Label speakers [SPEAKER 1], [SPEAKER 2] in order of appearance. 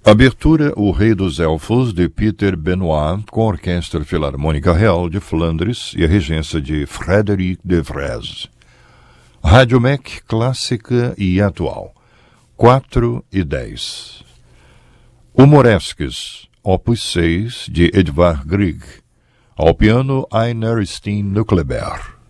[SPEAKER 1] Abertura O Rei dos Elfos, de Peter Benoit, com a Orquestra Filarmônica Real de Flandres e a regência de Frédéric de Vries. Rádio MEC clássica e atual, 4 e 10. Humoresques, Opus 6, de Edvard Grieg, ao piano Einar Steen Nucleber.